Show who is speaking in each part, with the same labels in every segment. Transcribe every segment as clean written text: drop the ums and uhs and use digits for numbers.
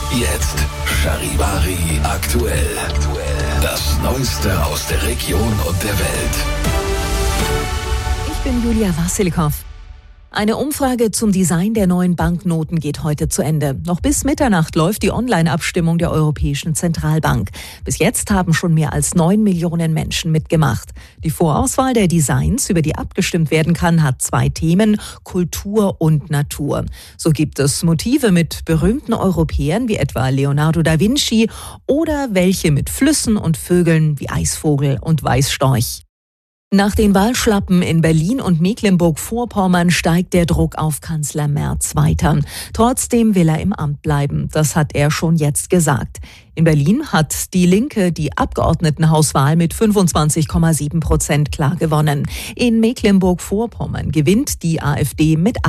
Speaker 1: Jetzt Charivari aktuell. Das Neueste aus der Region und der Welt.
Speaker 2: Ich bin Julia Wassilkow. Eine Umfrage zum Design der neuen Banknoten geht heute zu Ende. Noch bis Mitternacht läuft die Online-Abstimmung der Europäischen Zentralbank. Bis jetzt haben schon mehr als 9 Millionen Menschen mitgemacht. Die Vorauswahl der Designs, über die abgestimmt werden kann, hat 2 Themen: Kultur und Natur. So gibt es Motive mit berühmten Europäern wie etwa Leonardo da Vinci oder welche mit Flüssen und Vögeln wie Eisvogel und Weißstorch. Nach den Wahlschlappen in Berlin und Mecklenburg-Vorpommern steigt der Druck auf Kanzler Merz weiter. Trotzdem will er im Amt bleiben. Das hat er schon jetzt gesagt. In Berlin hat die Linke die Abgeordnetenhauswahl mit 25,7% klar gewonnen. In Mecklenburg-Vorpommern gewinnt die AfD mit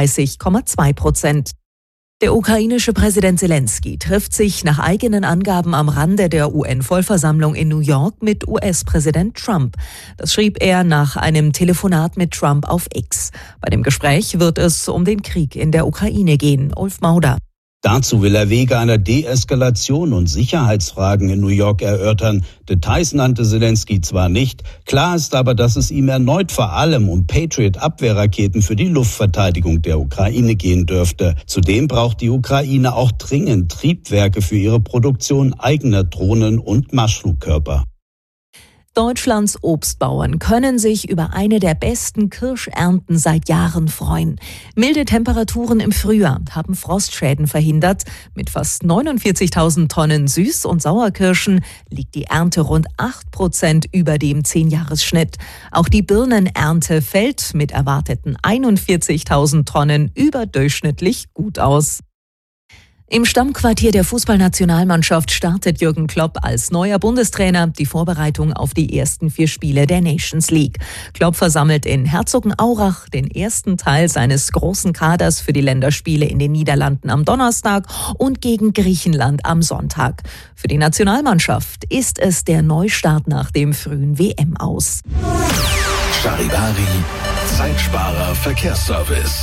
Speaker 2: 38,2%. Der ukrainische Präsident Zelensky trifft sich nach eigenen Angaben am Rande der UN-Vollversammlung in New York mit US-Präsident Trump. Das schrieb er nach einem Telefonat mit Trump auf X. Bei dem Gespräch wird es um den Krieg in der Ukraine gehen. Ulf Mauder.
Speaker 3: Dazu will er Wege einer Deeskalation und Sicherheitsfragen in New York erörtern. Details nannte Zelensky zwar nicht, klar ist aber, dass es ihm erneut vor allem um Patriot-Abwehrraketen für die Luftverteidigung der Ukraine gehen dürfte. Zudem braucht die Ukraine auch dringend Triebwerke für ihre Produktion eigener Drohnen und Marschflugkörper.
Speaker 2: Deutschlands Obstbauern können sich über eine der besten Kirschernten seit Jahren freuen. Milde Temperaturen im Frühjahr haben Frostschäden verhindert. Mit fast 49.000 Tonnen Süß- und Sauerkirschen liegt die Ernte rund 8% über dem 10-Jahres-Schnitt. Auch die Birnenernte fällt mit erwarteten 41.000 Tonnen überdurchschnittlich gut aus. Im Stammquartier der Fußballnationalmannschaft startet Jürgen Klopp als neuer Bundestrainer die Vorbereitung auf die ersten 4 Spiele der Nations League. Klopp versammelt in Herzogenaurach den ersten Teil seines großen Kaders für die Länderspiele in den Niederlanden am Donnerstag und gegen Griechenland am Sonntag. Für die Nationalmannschaft ist es der Neustart nach dem frühen WM-Aus.
Speaker 1: Charivari, Zeitsparer Verkehrsservice.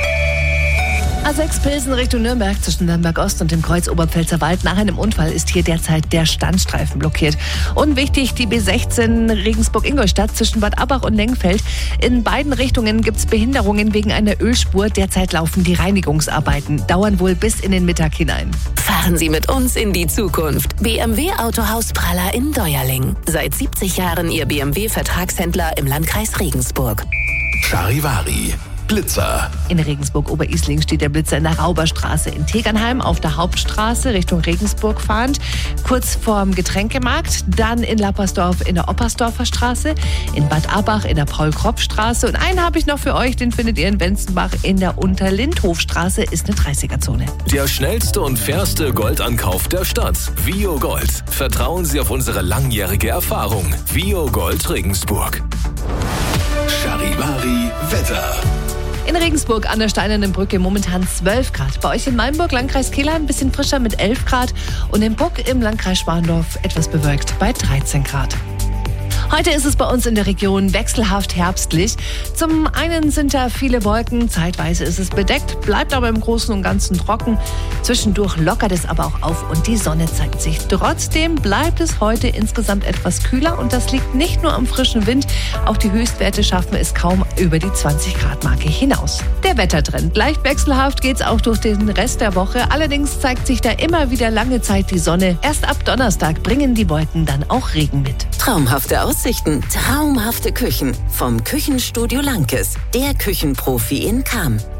Speaker 4: A6 Pilsen Richtung Nürnberg zwischen Nürnberg-Ost und dem Kreuz Oberpfälzer Wald. Nach einem Unfall ist hier derzeit der Standstreifen blockiert. Und wichtig, die B16 Regensburg-Ingolstadt zwischen Bad Abbach und Lengfeld. In beiden Richtungen gibt es Behinderungen wegen einer Ölspur. Derzeit laufen die Reinigungsarbeiten, dauern wohl bis in den Mittag hinein.
Speaker 5: Fahren Sie mit uns in die Zukunft. BMW Autohaus Praller in Deuerling. Seit 70 Jahren Ihr BMW-Vertragshändler im Landkreis Regensburg.
Speaker 1: Charivari. Blitzer.
Speaker 4: In Regensburg-Oberisling steht der Blitzer in der Rauberstraße, in Tegernheim auf der Hauptstraße Richtung Regensburg fahrend, kurz vorm Getränkemarkt, dann in Lappersdorf in der Oppersdorfer Straße, in Bad Abbach in der Paul-Kropp-Straße und einen habe ich noch für euch, den findet ihr in Wenzenbach in der Unterlindhofstraße, ist eine 30er-Zone.
Speaker 1: Der schnellste und fairste Goldankauf der Stadt. Vio Gold. Vertrauen Sie auf unsere langjährige Erfahrung. Vio Gold Regensburg. Charivari Wetter.
Speaker 4: In Regensburg an der Steinernen Brücke momentan 12 Grad. Bei euch in Mainburg, Landkreis Kehl, ein bisschen frischer mit 11 Grad. Und in Buck im Landkreis Schwandorf etwas bewölkt bei 13 Grad. Heute ist es bei uns in der Region wechselhaft herbstlich. Zum einen sind da viele Wolken, zeitweise ist es bedeckt, bleibt aber im Großen und Ganzen trocken. Zwischendurch lockert es aber auch auf und die Sonne zeigt sich. Trotzdem bleibt es heute insgesamt etwas kühler und das liegt nicht nur am frischen Wind. Auch die Höchstwerte schaffen es kaum über die 20-Grad-Marke hinaus. Der Wettertrend. Leicht wechselhaft geht's auch durch den Rest der Woche. Allerdings zeigt sich da immer wieder lange Zeit die Sonne. Erst ab Donnerstag bringen die Wolken dann auch Regen mit.
Speaker 5: Traumhafte Aussichten, traumhafte Küchen. Vom Küchenstudio Lankes, der Küchenprofi in Cham.